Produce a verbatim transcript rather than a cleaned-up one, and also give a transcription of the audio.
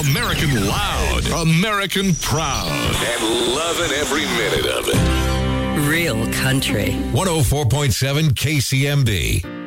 American loud, American proud, and loving every minute of it. Real country. one oh four point seven K C M B.